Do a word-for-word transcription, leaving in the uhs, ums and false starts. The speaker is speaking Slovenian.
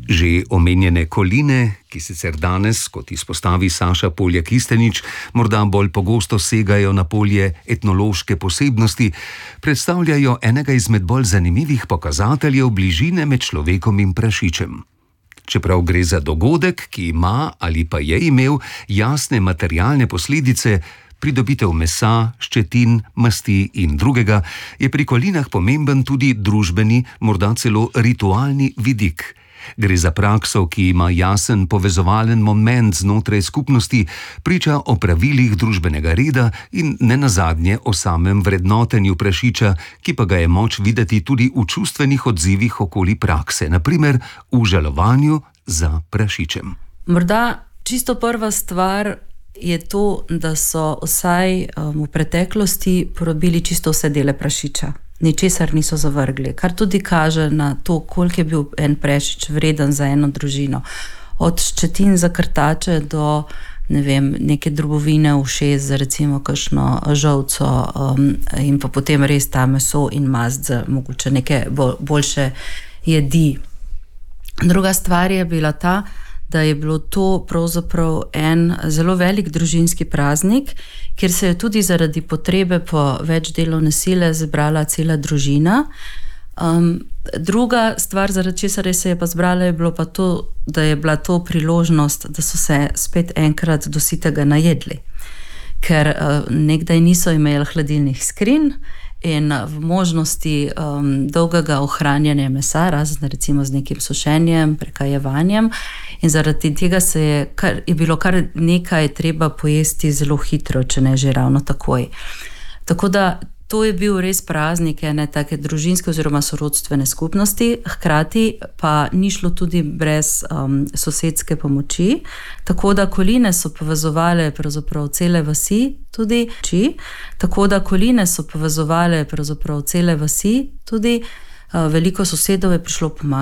Že omenjene koline, ki sicer danes, kot izpostavi Saša Poljak-Istenič, morda bolj pogosto segajo na polje etnološke posebnosti, predstavljajo enega izmed bolj zanimivih pokazateljev bližine med človekom in prašičem. Čeprav gre za dogodek, ki ima ali pa je imel jasne materialne posledice, pridobitev mesa, ščetin, masti in drugega, je pri kolinah pomemben tudi družbeni, morda celo ritualni vidik. Gre za prakso, ki ima jasen povezovalen moment znotraj skupnosti, priča o pravilih družbenega reda in nenazadnje o samem vrednotenju prašiča, ki pa ga je moč videti tudi v čustvenih odzivih okoli prakse, na primer v žalovanju za prašičem. Morda čisto prva stvar je to, da so vsaj um, v preteklosti porabili čisto vse dele prašiča. Ničesar niso zavrgli, kar tudi kaže na to, koliko je bil en prašič vreden za eno družino. Od ščetin za krtače do ne vem, neke drobovine ušes za recimo kakšno žolco um, in pa potem res ta meso in mast za mogoče neke bolj, boljše jedi. Druga stvar je bila ta, da je bilo to pravzaprav en zelo velik družinski praznik, kjer se je tudi zaradi potrebe po več delovne sile zbrala cela družina. Um, druga stvar, zaradi česar se je pa zbrala, je bilo pa to, da je bila to priložnost, da so se spet enkrat do sitega najedli. Ker uh, nekdaj niso imeli hladilnih skrinj in v možnosti um, dolgega ohranjanja mesa, razen recimo z nekim sušenjem, prekajevanjem, in zaradi tega se je, kar, je bilo kar nekaj treba pojesti zelo hitro, če ne že ravno takoj. Tako da to je bil res praznik ene take družinske oziroma sorodstvene skupnosti, hkrati pa ni šlo tudi brez um, sosedske pomoči, tako da koline so povezovale pravzaprav cele vasi, tudi či, tako da koline so povezovale pravzaprav cele vasi, tudi uh, veliko sosedov je prišlo pomagati.